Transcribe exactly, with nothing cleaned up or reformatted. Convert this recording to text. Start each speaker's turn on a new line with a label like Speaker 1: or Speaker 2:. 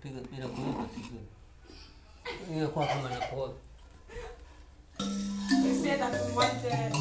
Speaker 1: piga bila kulipa siku. Hiyo kwa kama na kwa.
Speaker 2: Sasa tumwache